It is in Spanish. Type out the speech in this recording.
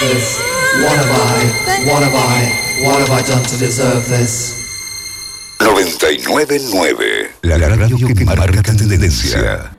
this? What have I done to deserve this? 99.9, la radio que marca tendencia.